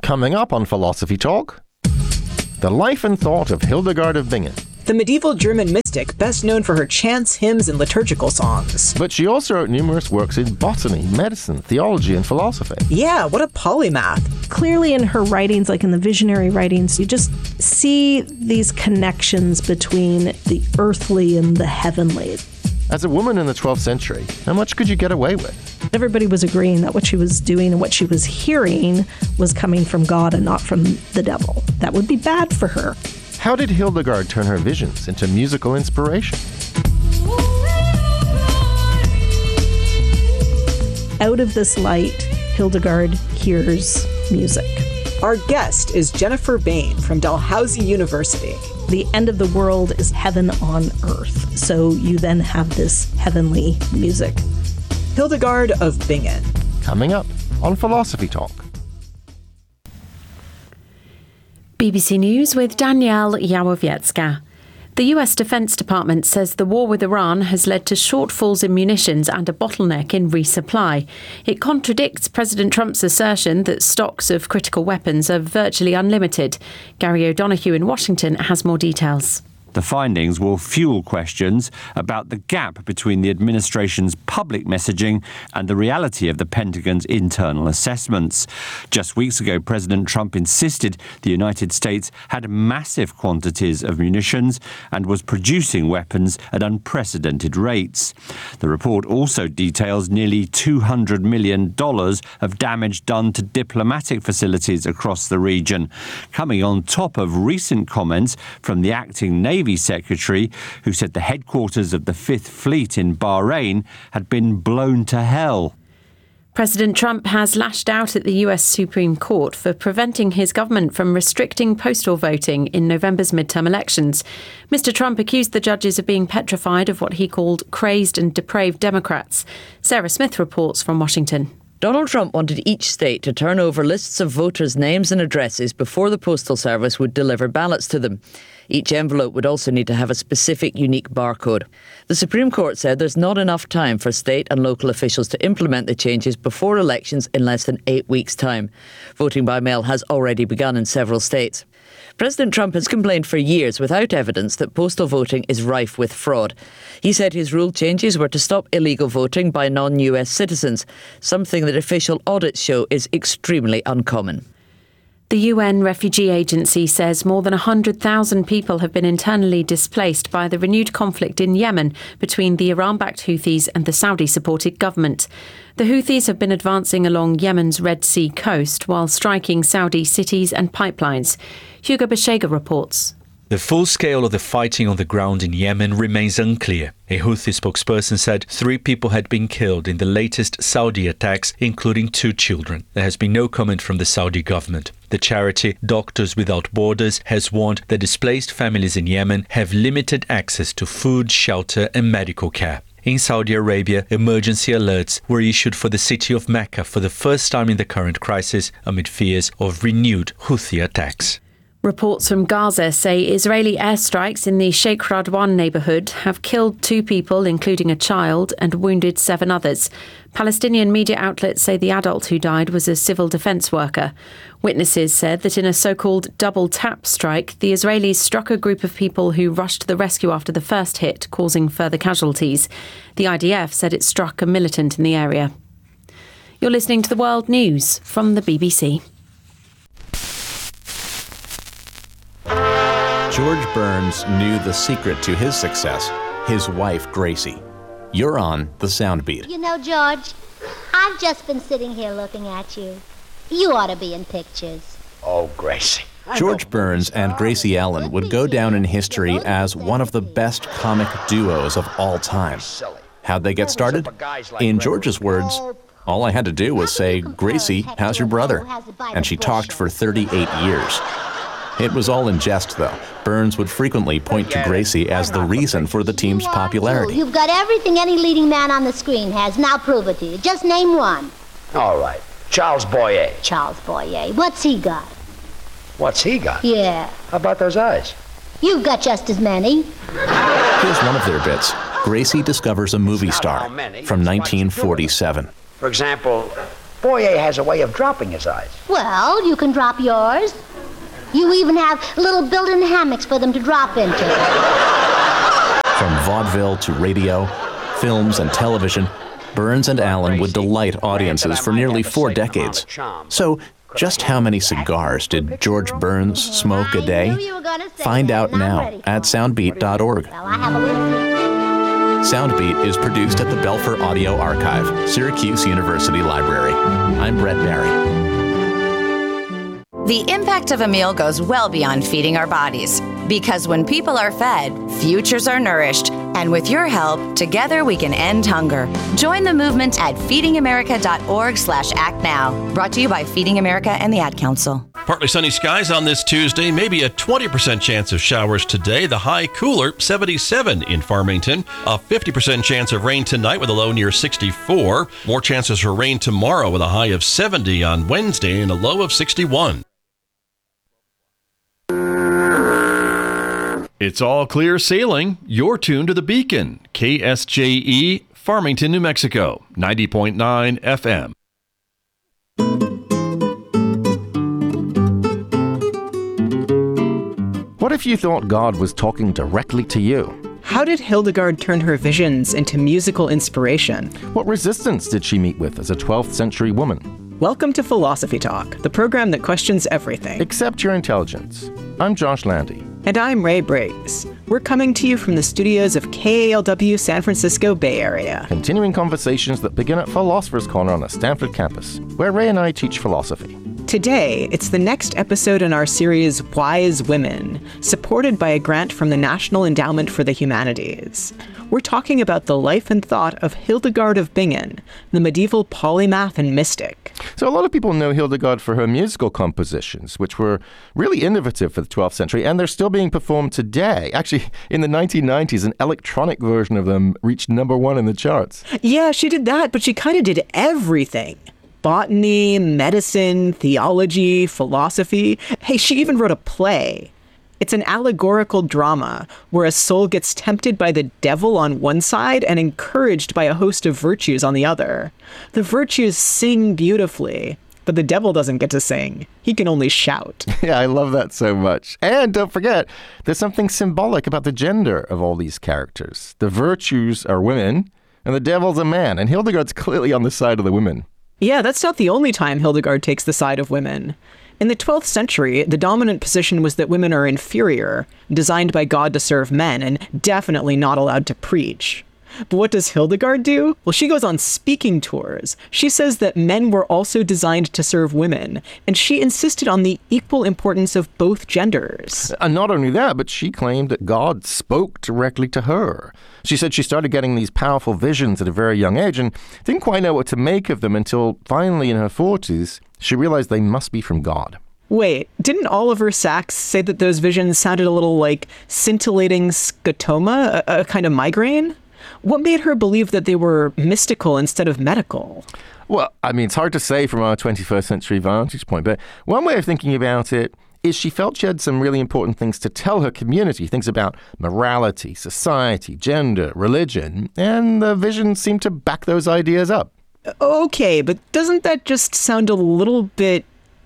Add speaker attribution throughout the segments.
Speaker 1: Coming up on Philosophy Talk, the life and thought of Hildegard of Bingen.
Speaker 2: The medieval German mystic, best known for her chants, hymns, and liturgical songs.
Speaker 1: But she also wrote numerous works in botany, medicine, theology, and philosophy.
Speaker 2: Yeah, what a polymath.
Speaker 3: Clearly in her writings, like in the visionary writings, you just see these connections between the earthly and the heavenly.
Speaker 1: As a woman in the 12th century, how much could you get away with?
Speaker 3: Everybody was agreeing that what she was doing and what she was hearing was coming from God and not from the devil. That would be bad for her.
Speaker 1: How did Hildegard turn her visions into musical inspiration?
Speaker 3: Out of this light, Hildegard hears music.
Speaker 2: Our guest is Jennifer Bain from Dalhousie University.
Speaker 3: The end of the world is heaven on earth, so you then have this heavenly music.
Speaker 2: Hildegard of Bingen.
Speaker 1: Coming up on Philosophy Talk.
Speaker 4: BBC News with Danielle Yawowiecka. The US Defense Department says the war with Iran has led to shortfalls in munitions and a bottleneck in resupply. It contradicts President Trump's assertion that stocks of critical weapons are virtually unlimited. Gary O'Donoghue in Washington has more details.
Speaker 5: The findings will fuel questions about the gap between the administration's public messaging and the reality of the Pentagon's internal assessments. Just weeks ago, President Trump insisted the United States had massive quantities of munitions and was producing weapons at unprecedented rates. The report also details nearly $200 million of damage done to diplomatic facilities across the region, coming on top of recent comments from the acting Navy Secretary, who said the headquarters of the Fifth Fleet in Bahrain had been blown to hell.
Speaker 4: President Trump has lashed out at the US Supreme Court for preventing his government from restricting postal voting in November's midterm elections. Mr. Trump accused the judges of being petrified of what he called crazed and depraved Democrats. Sarah Smith reports from Washington.
Speaker 6: Donald Trump wanted each state to turn over lists of voters' names and addresses before the Postal Service would deliver ballots to them. Each envelope would also need to have a specific unique barcode. The Supreme Court said there's not enough time for state and local officials to implement the changes before elections in less than 8 weeks' time. Voting by mail has already begun in several states. President Trump has complained for years without evidence that postal voting is rife with fraud. He said his rule changes were to stop illegal voting by non-US citizens, something that official audits show is extremely uncommon.
Speaker 4: The UN Refugee Agency says more than 100,000 people have been internally displaced by the renewed conflict in Yemen between the Iran-backed Houthis and the Saudi-supported government. The Houthis have been advancing along Yemen's Red Sea coast while striking Saudi cities and pipelines. Hugo Bashega reports.
Speaker 7: The full scale of the fighting on the ground in Yemen remains unclear. A Houthi spokesperson said 3 people had been killed in the latest Saudi attacks, including 2 children. There has been no comment from the Saudi government. The charity Doctors Without Borders has warned that displaced families in Yemen have limited access to food, shelter and medical care. In Saudi Arabia, emergency alerts were issued for the city of Mecca for the first time in the current crisis amid fears of renewed Houthi attacks.
Speaker 4: Reports from Gaza say Israeli airstrikes in the Sheikh Radwan neighbourhood have killed 2 people, including a child, and wounded 7 others. Palestinian media outlets say the adult who died was a civil defence worker. Witnesses said that in a so-called double-tap strike, the Israelis struck a group of people who rushed to the rescue after the first hit, causing further casualties. The IDF said it struck a militant in the area. You're listening to the World News from the BBC.
Speaker 8: George Burns knew the secret to his success, his wife, Gracie. You're on The Soundbeat.
Speaker 9: You know, George, I've just been sitting here looking at you. You ought to be in pictures.
Speaker 10: Oh, Gracie.
Speaker 8: George Burns and Gracie Allen would go down in history as one of the best comic duos of all time. How'd they get started? In George's words, all I had to do was say, "Gracie, how's your brother?" And she talked for 38 years. It was all in jest, though. Burns would frequently point to Gracie as the reason for the team's popularity.
Speaker 9: You've got everything any leading man on the screen has. Now prove it to you. Just name one.
Speaker 10: All right. Charles Boyer.
Speaker 9: Charles Boyer. What's he got?
Speaker 10: What's he got?
Speaker 9: Yeah.
Speaker 10: How about those eyes?
Speaker 9: You've got just as many.
Speaker 8: Here's one of their bits. Gracie discovers a movie star from 1947.
Speaker 10: For example, Boyer has a way of dropping his eyes.
Speaker 9: Well, you can drop yours. You even have little built-in hammocks for them to drop into.
Speaker 8: From vaudeville to radio, films and television, Burns and Allen would delight audiences for nearly 4 decades. So, just how many cigars did George Burns smoke a day? Find out now at soundbeat.org. Soundbeat is produced at the Belfer Audio Archive, Syracuse University Library. I'm Brett Barry.
Speaker 11: The impact of a meal goes well beyond feeding our bodies. Because when people are fed, futures are nourished. And with your help, together we can end hunger. Join the movement at feedingamerica.org/actnow. Brought to you by Feeding America and the Ad Council.
Speaker 12: Partly sunny skies on this Tuesday, maybe a 20% chance of showers today. The high cooler, 77 in Farmington. A 50% chance of rain tonight with a low near 64. More chances for rain tomorrow with a high of 70 on Wednesday and a low of 61. It's all clear sailing. You're tuned to the Beacon, KSJE, Farmington, New Mexico, 90.9 FM.
Speaker 1: What if you thought God was talking directly to you?
Speaker 2: How did Hildegard turn her visions into musical inspiration?
Speaker 1: What resistance did she meet with as a 12th century woman?
Speaker 2: Welcome to Philosophy Talk, the program that questions everything.
Speaker 1: Except your intelligence. I'm Josh Landy.
Speaker 2: And I'm Ray Briggs. We're coming to you from the studios of KALW San Francisco Bay Area.
Speaker 1: Continuing conversations that begin at Philosopher's Corner on the Stanford campus, where Ray and I teach philosophy.
Speaker 2: Today, it's the next episode in our series Wise Women, supported by a grant from the National Endowment for the Humanities. We're talking about the life and thought of Hildegard of Bingen, the medieval polymath and mystic.
Speaker 1: So a lot of people know Hildegard for her musical compositions, which were really innovative for the 12th century, and they're still being performed today. Actually, in the 1990s, an electronic version of them reached #1 in the charts.
Speaker 2: Yeah, she did that, but she kind of did everything. Botany, medicine, theology, philosophy. Hey, she even wrote a play. It's an allegorical drama where a soul gets tempted by the devil on one side and encouraged by a host of virtues on the other. The virtues sing beautifully, but the devil doesn't get to sing. He can only shout.
Speaker 1: Yeah, I love that so much. And don't forget, there's something symbolic about the gender of all these characters. The virtues are women, and the devil's a man, and Hildegard's clearly on the side of the women.
Speaker 2: Yeah, that's not the only time Hildegard takes the side of women. In the 12th century, the dominant position was that women are inferior, designed by God to serve men, and definitely not allowed to preach. But what does Hildegard do? Well, she goes on speaking tours. She says that men were also designed to serve women, and she insisted on the equal importance of both genders.
Speaker 1: And not only that, but she claimed that God spoke directly to her. She said she started getting these powerful visions at a very young age and didn't quite know what to make of them until finally in her 40s, she realized they must be from God.
Speaker 2: Wait, didn't Oliver Sacks say that those visions sounded a little like scintillating scotoma, a kind of migraine? What made her believe that they were mystical instead of medical?
Speaker 1: Well, I mean, it's hard to say from our 21st century vantage point, but one way of thinking about it is she felt she had some really important things to tell her community, things about morality, society, gender, religion, and the visions seemed to back those ideas up.
Speaker 2: Okay, but doesn't that just sound a little bit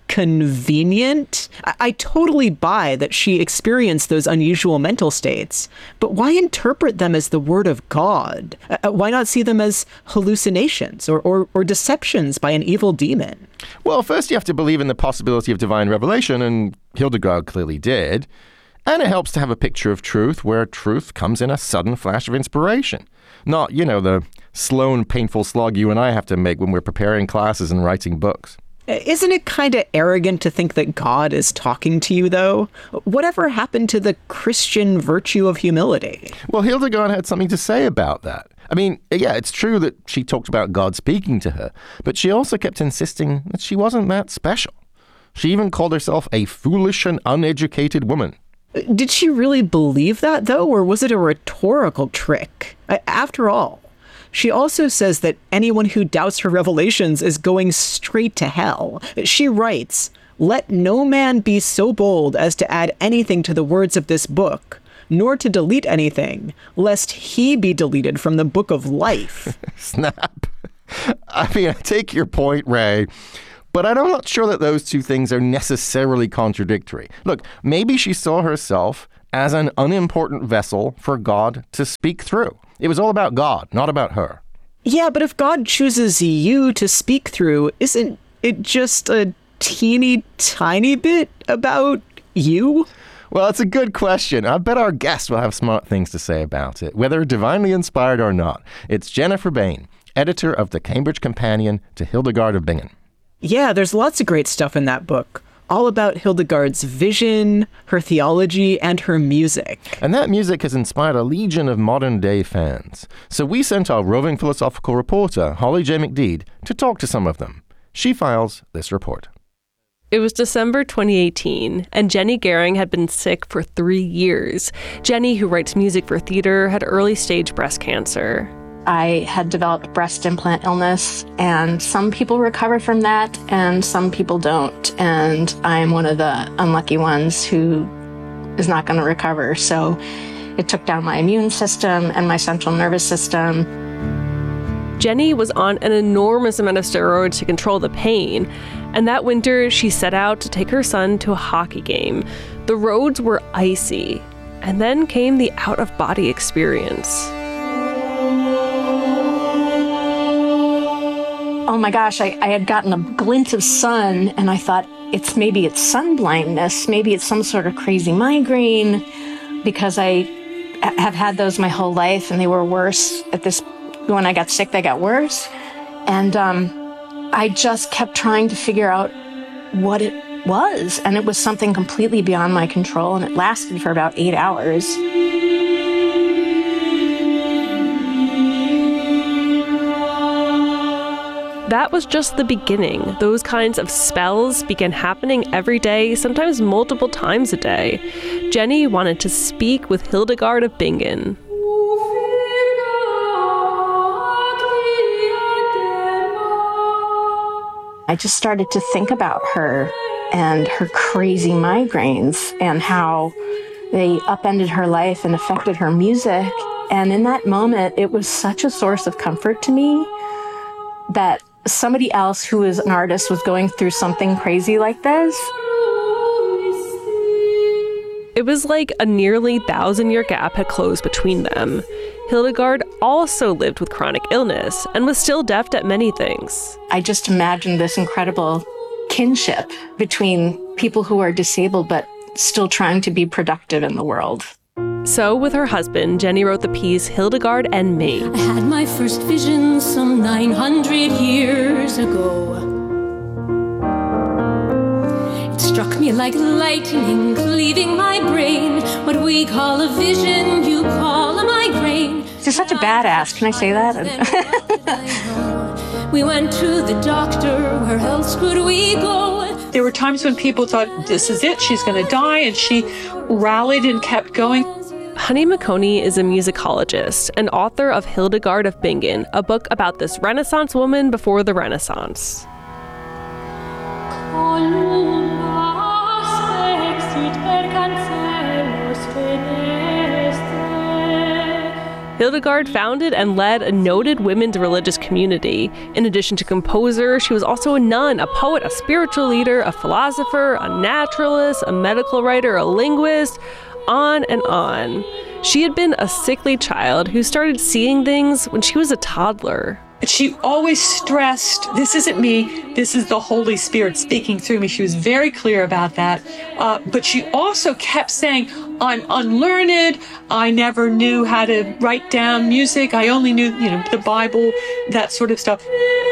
Speaker 2: convenient? I totally buy that she experienced those unusual mental states, but why interpret them as the word of God? Why not see them as hallucinations or deceptions by an evil demon?
Speaker 1: Well, first you have to believe in the possibility of divine revelation, and Hildegard clearly did. And it helps to have a picture of truth where truth comes in a sudden flash of inspiration. Not, the slow and painful slog you and I have to make when we're preparing classes and writing books.
Speaker 2: Isn't it kind of arrogant to think that God is talking to you, though? Whatever happened to the Christian virtue of humility?
Speaker 1: Well, Hildegard had something to say about that. I mean, yeah, it's true that she talked about God speaking to her, but she also kept insisting that she wasn't that special. She even called herself a foolish and uneducated woman.
Speaker 2: Did she really believe that, though, or was it a rhetorical trick? After all, she also says that anyone who doubts her revelations is going straight to hell. She writes, "Let no man be so bold as to add anything to the words of this book, nor to delete anything, lest he be deleted from the book of life."
Speaker 1: Snap. I mean, I take your point, Ray, but I'm not sure that those two things are necessarily contradictory. Look, maybe she saw herself as an unimportant vessel for God to speak through. It was all about God, not about her.
Speaker 2: Yeah, but if God chooses you to speak through, isn't it just a teeny tiny bit about you?
Speaker 1: Well, it's a good question. I bet our guest will have smart things to say about it, whether divinely inspired or not. It's Jennifer Bain, editor of the Cambridge Companion to Hildegard of Bingen.
Speaker 2: Yeah, there's lots of great stuff in that book, all about Hildegard's vision, her theology, and her music.
Speaker 1: And that music has inspired a legion of modern-day fans. So we sent our roving philosophical reporter, Holly J. McDede, to talk to some of them. She files this report.
Speaker 13: It was December 2018, and Jenny Gehring had been sick for 3 years. Jenny, who writes music for theater, had early-stage breast cancer.
Speaker 14: I had developed breast implant illness, and some people recover from that, and some people don't. And I'm one of the unlucky ones who is not going to recover. So it took down my immune system and my central nervous system.
Speaker 13: Jenny was on an enormous amount of steroids to control the pain, and that winter she set out to take her son to a hockey game. The roads were icy, and then came the out-of-body experience.
Speaker 14: Oh my gosh, I had gotten a glint of sun, and I thought, maybe it's sun blindness, maybe it's some sort of crazy migraine, because I have had those my whole life, and they were worse when I got sick, they got worse. And I just kept trying to figure out what it was. And it was something completely beyond my control. And it lasted for about 8 hours.
Speaker 13: That was just the beginning. Those kinds of spells began happening every day, sometimes multiple times a day. Jenny wanted to speak with Hildegard of Bingen.
Speaker 14: I just started to think about her and her crazy migraines and how they upended her life and affected her music. And in that moment, it was such a source of comfort to me that somebody else who is an artist was going through something crazy like this.
Speaker 13: It was like a nearly 1,000-year gap had closed between them. Hildegard also lived with chronic illness and was still deft at many things.
Speaker 14: I just imagined this incredible kinship between people who are disabled but still trying to be productive in the world.
Speaker 13: So with her husband, Jenny wrote the piece Hildegard and Me.
Speaker 15: I had my first vision some 900 years ago. It struck me like lightning, cleaving my brain. What we call a vision, you call a migraine.
Speaker 14: She's such a badass. Can I say that?
Speaker 15: We went to the doctor, where else could we go?
Speaker 16: There were times when people thought, this is it, she's going to die, and she rallied and kept going.
Speaker 13: Honey McConey is a musicologist and author of Hildegard of Bingen, a book about this Renaissance woman before the Renaissance. Hildegard founded and led a noted women's religious community. In addition to composer, she was also a nun, a poet, a spiritual leader, a philosopher, a naturalist, a medical writer, a linguist, on and on. She had been a sickly child who started seeing things when she was a toddler.
Speaker 16: She always stressed, this isn't me, this is the Holy Spirit speaking through me. She was very clear about that. But she also kept saying, I'm unlearned. I never knew how to write down music. I only knew, the Bible, that sort of stuff.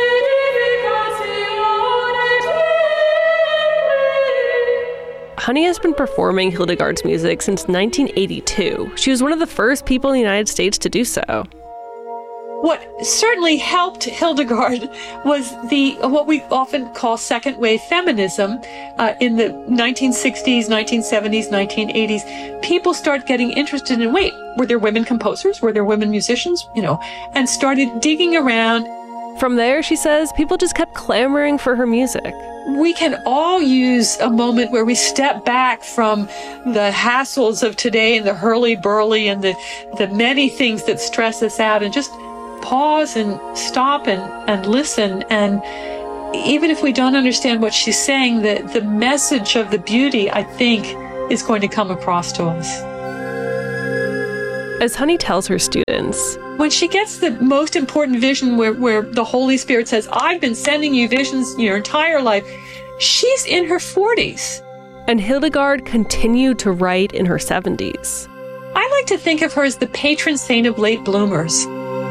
Speaker 13: Honey has been performing Hildegard's music since 1982. She was one of the first people in the United States to do so.
Speaker 16: What certainly helped Hildegard was what we often call second wave feminism. In the 1960s, 1970s, 1980s, people started getting interested in, were there women composers? Were there women musicians? And started digging around.
Speaker 13: From there, she says, people just kept clamoring for her music.
Speaker 16: We can all use a moment where we step back from the hassles of today and the hurly-burly and the many things that stress us out and just pause and stop and listen. And even if we don't understand what she's saying, the message of the beauty, I think, is going to come across to us.
Speaker 13: As Honey tells her students,
Speaker 16: when she gets the most important vision where the Holy Spirit says, I've been sending you visions your entire life, she's in her 40s.
Speaker 13: And Hildegard continued to write in her 70s.
Speaker 16: I like to think of her as the patron saint of late bloomers.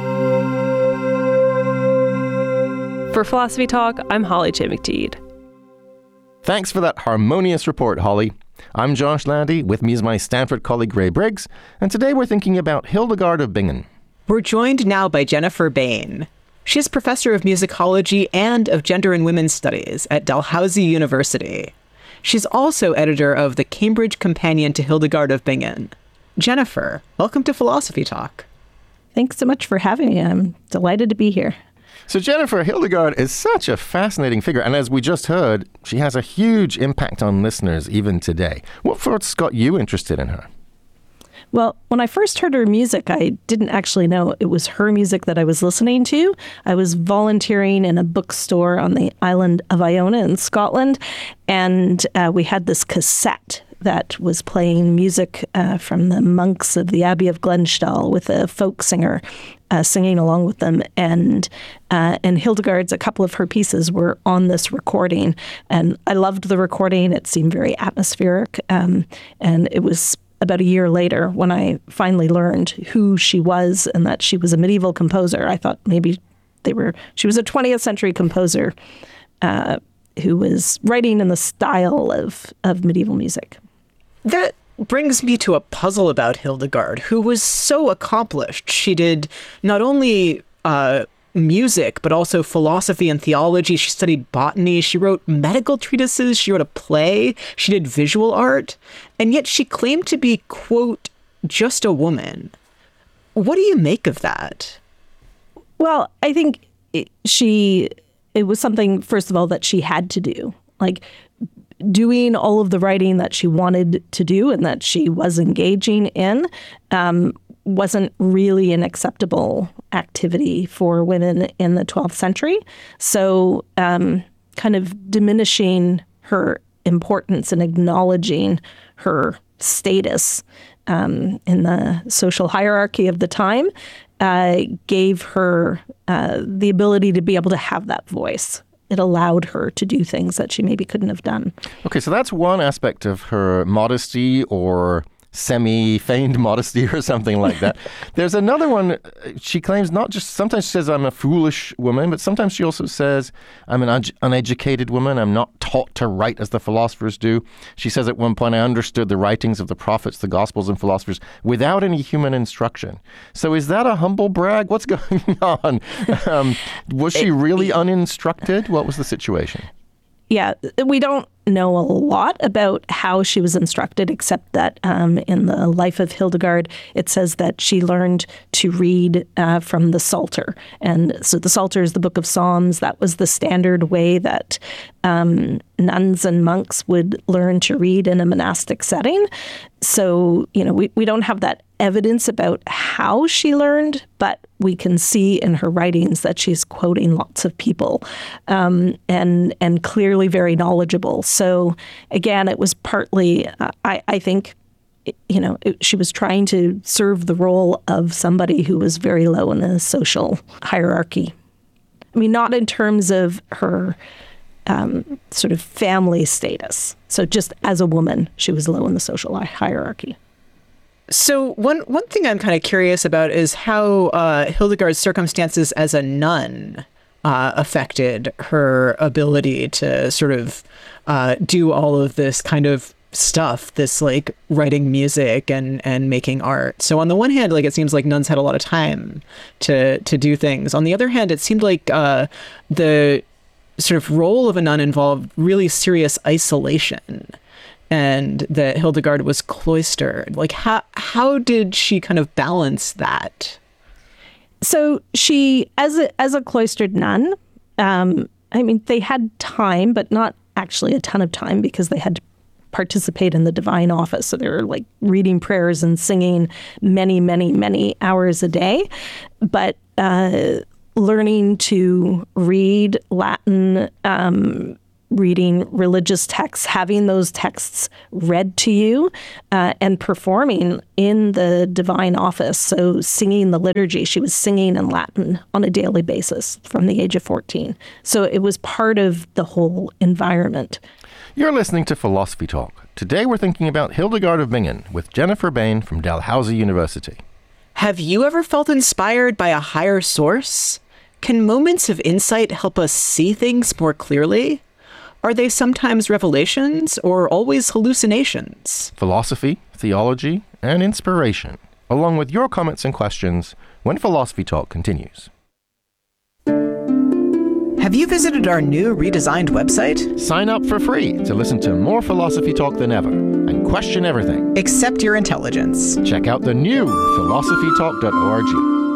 Speaker 13: For Philosophy Talk, I'm Holly J. McTeed.
Speaker 1: Thanks for that harmonious report, Holly. I'm Josh Landy. With me is my Stanford colleague Ray Briggs, and today we're thinking about Hildegard of Bingen.
Speaker 2: We're joined now by Jennifer Bain. She is professor of musicology and of gender and women's studies at Dalhousie University. She's also editor of the Cambridge Companion to Hildegard of Bingen. Jennifer, welcome to Philosophy Talk.
Speaker 3: Thanks so much for having me. I'm delighted to be here.
Speaker 1: So Jennifer, Hildegard is such a fascinating figure, and as we just heard, she has a huge impact on listeners even today. What first got you interested in her?
Speaker 3: Well, when I first heard her music, I didn't actually know it was her music that I was listening to. I was volunteering in a bookstore on the island of Iona in Scotland, and we had this cassette that was playing music from the monks of the Abbey of Glenstal with a folk singer singing along with them. And Hildegard's, a couple of her pieces were on this recording. And I loved the recording. It seemed very atmospheric. And it was about a year later when I finally learned who she was and that she was a medieval composer. I thought maybe she was a 20th century composer who was writing in the style of medieval music.
Speaker 2: That brings me to a puzzle about Hildegard, who was so accomplished. She did not only music, but also philosophy and theology. She studied botany. She wrote medical treatises. She wrote a play. She did visual art. And yet she claimed to be, quote, just a woman. What do you make of that?
Speaker 3: Well, I think it was something, first of all, that she had to do. Like, doing all of the writing that she wanted to do and that she was engaging in wasn't really an acceptable activity for women in the 12th century. So kind of diminishing her importance and acknowledging her status in the social hierarchy of the time gave her the ability to be able to have that voice. It allowed her to do things that she maybe couldn't have done.
Speaker 1: Okay, so that's one aspect of her modesty or semi-feigned modesty or something like that. There's another one. She claims sometimes she says, I'm a foolish woman, but sometimes she also says, I'm an uneducated woman. I'm not taught to write as the philosophers do. She says at one point, I understood the writings of the prophets, the gospels, and philosophers without any human instruction. So is that a humble brag? What's going on? Was she really uninstructed? What was the situation?
Speaker 3: Yeah, we don't know a lot about how she was instructed, except that in the life of Hildegard, it says that she learned to read from the Psalter. And so the Psalter is the book of Psalms. That was the standard way that nuns and monks would learn to read in a monastic setting. So, we don't have that evidence about how she learned, but we can see in her writings that she's quoting lots of people and clearly very knowledgeable. So again, it was partly, I think, she was trying to serve the role of somebody who was very low in the social hierarchy. I mean, not in terms of her sort of family status. So just as a woman, she was low in the social hierarchy.
Speaker 2: So one thing I'm kind of curious about is how Hildegard's circumstances as a nun affected her ability to sort of do all of this kind of stuff, this like writing music and making art. So on the one hand, like it seems like nuns had a lot of time to do things. On the other hand, it seemed like the sort of role of a nun involved really serious isolation, and that Hildegard was cloistered. Like how did she kind of balance that?
Speaker 3: So she, as a cloistered nun, they had time, but not actually a ton of time because they had to participate in the divine office. So they're like reading prayers and singing many, many, many hours a day. But learning to read Latin, reading religious texts, having those texts read to you, and performing in the divine office. So singing the liturgy. She was singing in Latin on a daily basis from the age of 14. So it was part of the whole environment.
Speaker 1: You're listening to Philosophy Talk. Today we're thinking about Hildegard of Bingen with Jennifer Bain from Dalhousie University.
Speaker 2: Have you ever felt inspired by a higher source? Can moments of insight help us see things more clearly? Are they sometimes revelations or always hallucinations?
Speaker 1: Philosophy, theology, and inspiration, along with your comments and questions when Philosophy Talk continues.
Speaker 2: Have you visited our new redesigned website?
Speaker 1: Sign up for free to listen to more Philosophy Talk than ever and question everything.
Speaker 2: Except your intelligence.
Speaker 1: Check out the new philosophytalk.org.